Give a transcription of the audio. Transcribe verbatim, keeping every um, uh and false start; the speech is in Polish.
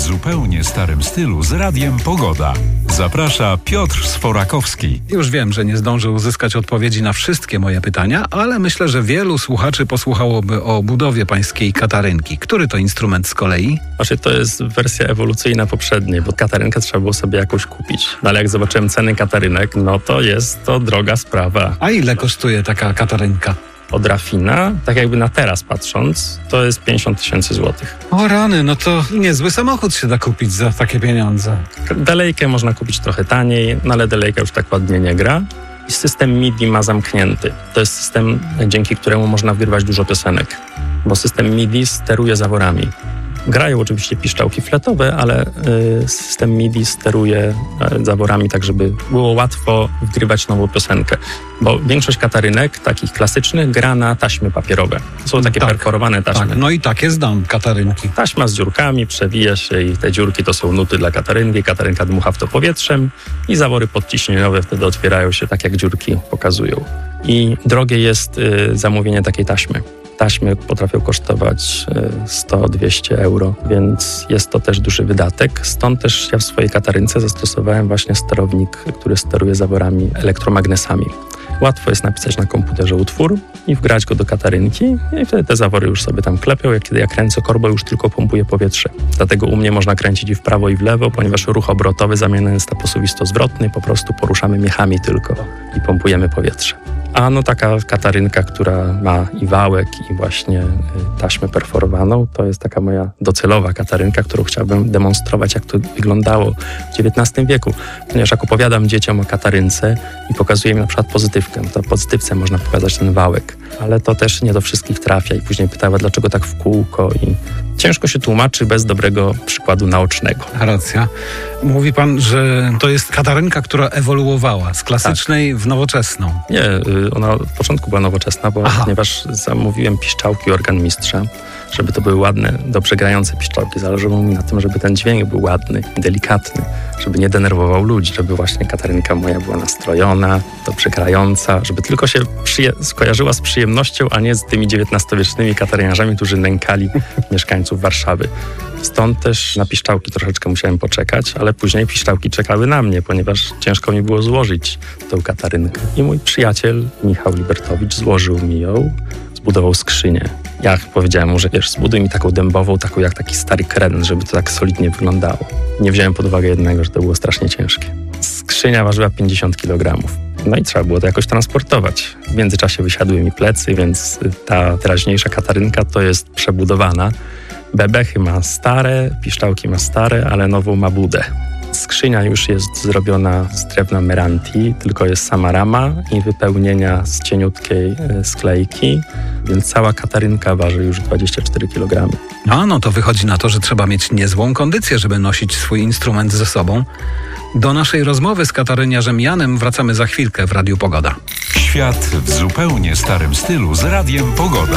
zupełnie starym stylu z Radiem Pogoda. Zaprasza Piotr Sforakowski. Już wiem, że nie zdążę uzyskać odpowiedzi na wszystkie moje pytania, ale myślę, że wielu słuchaczy posłuchałoby o budowie pańskiej katarynki. Który to instrument z kolei? Właśnie to jest wersja ewolucyjna poprzedniej, bo katarynkę trzeba było sobie jakąś kupić. No ale jak zobaczyłem ceny katarynek, no to jest to droga sprawa. A ile kosztuje taka katarynka? Od Rafina, tak jakby na teraz patrząc, to jest pięćdziesiąt tysięcy złotych. O rany, no to niezły samochód się da kupić za takie pieniądze. Delejkę można kupić trochę taniej, no ale delejka już tak ładnie nie gra. I system M I D I ma zamknięty. To jest system, dzięki któremu można wygrywać dużo piosenek, bo system M I D I steruje zaworami. Grają oczywiście piszczałki fletowe, ale y, system M I D I steruje y, zaworami tak, żeby było łatwo wgrywać nową piosenkę. Bo większość katarynek, takich klasycznych, gra na taśmy papierowe. To są takie tak, perforowane taśmy. Tak, no i takie znam katarynki. Taśma z dziurkami, przewija się i te dziurki to są nuty dla katarynki. Katarynka dmucha w to powietrzem i zawory podciśnieniowe wtedy otwierają się tak, jak dziurki pokazują. I drogie jest y, zamówienie takiej taśmy. Taśmy potrafią kosztować sto dwieście euro, więc jest to też duży wydatek. Stąd też ja w swojej katarynce zastosowałem właśnie sterownik, który steruje zaworami elektromagnesami. Łatwo jest napisać na komputerze utwór i wgrać go do katarynki i wtedy te zawory już sobie tam klepią. Jak kiedy ja kręcę korbę, już tylko pompuje powietrze. Dlatego u mnie można kręcić i w prawo, i w lewo, ponieważ ruch obrotowy zamieniony jest na posuwisto-zwrotny. Po prostu poruszamy miechami tylko i pompujemy powietrze. A no taka katarynka, która ma i wałek, i właśnie taśmę perforowaną, to jest taka moja docelowa katarynka, którą chciałbym demonstrować, jak to wyglądało w dziewiętnastym wieku. Ponieważ jak opowiadam dzieciom o katarynce i pokazuję im na przykład pozytywkę, to w pozytywce można pokazać ten wałek, ale to też nie do wszystkich trafia i później pytała, dlaczego tak w kółko i ciężko się tłumaczy bez dobrego przykładu naocznego. Racja. Mówi pan, że to jest katarynka, która ewoluowała z klasycznej tak. w nowoczesną. Nie, ona od początku była nowoczesna, bo Aha. ponieważ zamówiłem piszczałki organ mistrza, żeby to były ładne, dobrze grające piszczałki. Zależało mi na tym, żeby ten dźwięk był ładny, delikatny, żeby nie denerwował ludzi, żeby właśnie katarynka moja była nastrojona, dobrze grająca, żeby tylko się przyje- skojarzyła z przyjemnością, a nie z tymi dziewiętnastowiecznymi kataryniarzami, którzy nękali mieszkańców Warszawy. Stąd też na piszczałki troszeczkę musiałem poczekać, ale później piszczałki czekały na mnie, ponieważ ciężko mi było złożyć tą katarynkę. I mój przyjaciel Michał Libertowicz złożył mi ją, zbudował skrzynię. Ja powiedziałem mu, że wiesz, zbuduj mi taką dębową, taką jak taki stary kredens, żeby to tak solidnie wyglądało. Nie wziąłem pod uwagę jednego, że to było strasznie ciężkie. Skrzynia ważyła pięćdziesiąt kilogramów. No i trzeba było to jakoś transportować. W międzyczasie wysiadły mi plecy, więc ta teraźniejsza katarynka to jest przebudowana. Bebechy ma stare, piszczałki ma stare, ale nową ma budę. Skrzynia już jest zrobiona z drewna Meranti, tylko jest sama rama i wypełnienia z cieniutkiej sklejki, więc cała katarynka waży już dwadzieścia cztery kilogramy. A no to wychodzi na to, że trzeba mieć niezłą kondycję, żeby nosić swój instrument ze sobą. Do naszej rozmowy z kataryniarzem Janem wracamy za chwilkę w Radiu Pogoda. Świat w zupełnie starym stylu z Radiem Pogoda.